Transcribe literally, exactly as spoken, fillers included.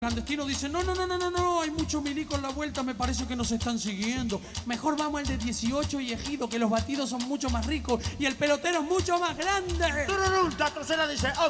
Clandestino dice, no, no, no, no, no, no, hay muchos milicos en la vuelta, me parece que nos están siguiendo. Mejor vamos al de dieciocho y Ejido, que los batidos son mucho más ricos y el pelotero es mucho más grande. Tururún, Tatrocera dice, ok.